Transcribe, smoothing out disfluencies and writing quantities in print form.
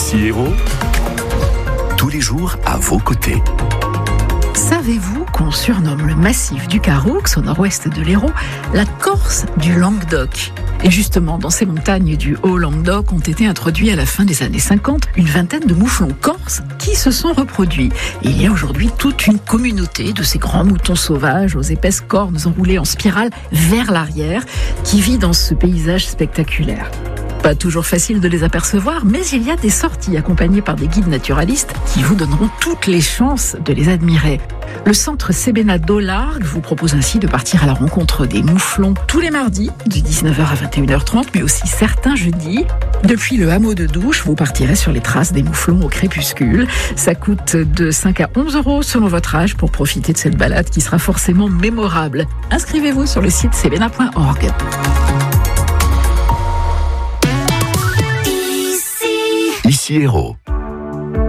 Ici Hérault, tous les jours à vos côtés. Savez-vous qu'on surnomme le massif du Caroux, au nord-ouest de l'Hérault, la Corse du Languedoc ? Et justement, dans ces montagnes du Haut-Languedoc ont été introduits à la fin des années 50 une vingtaine de mouflons corses qui se sont reproduits. Et il y a aujourd'hui toute une communauté de ces grands moutons sauvages aux épaisses cornes enroulées en spirale vers l'arrière qui vit dans ce paysage spectaculaire. Pas toujours facile de les apercevoir, mais il y a des sorties accompagnées par des guides naturalistes qui vous donneront toutes les chances de les admirer. Le centre Sébena d'Olargues vous propose ainsi de partir à la rencontre des mouflons tous les mardis de 19h à 21h30, mais aussi certains jeudis. Depuis le hameau de Douche, vous partirez sur les traces des mouflons au crépuscule. Ça coûte de 5 à 11 € selon votre âge pour profiter de cette balade qui sera forcément mémorable. Inscrivez-vous sur le site sebena.org. Ici Hérault.